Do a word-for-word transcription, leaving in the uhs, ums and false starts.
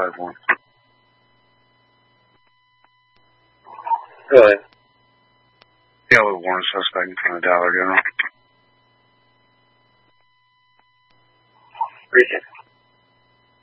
five one. Go ahead. Yeah, we warrant suspect in front of Dollar General. Appreciate it.